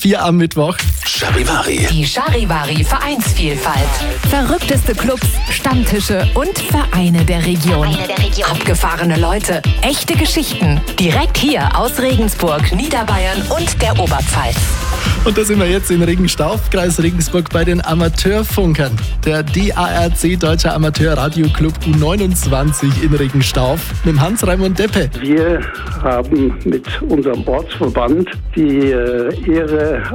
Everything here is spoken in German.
4 am Mittwoch. Charivari. Die Charivari Vereinsvielfalt. Verrückteste Clubs, Stammtische und Vereine der Region. Abgefahrene Leute, echte Geschichten. Direkt hier aus Regensburg, Niederbayern und der Oberpfalz. Und da sind wir jetzt in Regenstauf, Kreis Regensburg, bei den Amateurfunkern. Der DARC, Deutscher Amateur-Radio-Club U29 in Regenstauf, mit Hans-Raimund Deppe. Wir haben mit unserem Ortsverband die Ehre,